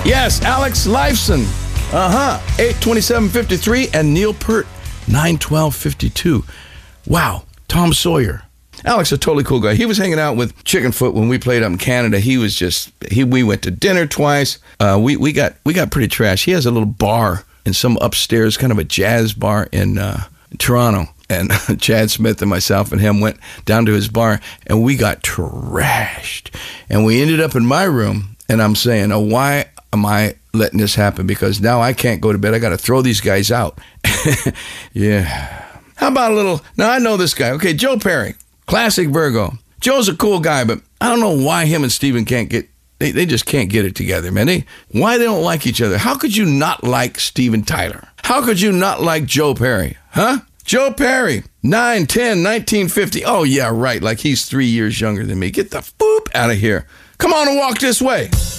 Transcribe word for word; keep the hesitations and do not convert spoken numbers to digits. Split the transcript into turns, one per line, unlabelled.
Yes, Alex Lifeson. Uh-huh. eight twenty-seven fifty-three. And Neil Peart, nine twelve fifty-two. Wow. Tom Sawyer. Alex, a totally cool guy. He was hanging out with Chickenfoot when we played up in Canada. He was just, he. we went to dinner twice. Uh, we, we got we got pretty trash. He has a little bar in some upstairs, kind of a jazz bar in uh, Toronto. And Chad Smith and myself and him went down to his bar, and we got trashed. And we ended up in my room, and I'm saying, oh, why am I letting this happen? Because now I can't go to bed. I got to throw these guys out. Yeah. How about a little, now I know this guy. Okay, Joe Perry, classic Virgo. Joe's a cool guy, but I don't know why him and Steven can't get, they, they just can't get it together, man. They, why they don't like each other? How could you not like Steven Tyler? How could you not like Joe Perry? Huh? Joe Perry, nine ten nineteen fifty. Oh, yeah, right, like he's three years younger than me. Get the boop out of here. Come on and walk this way.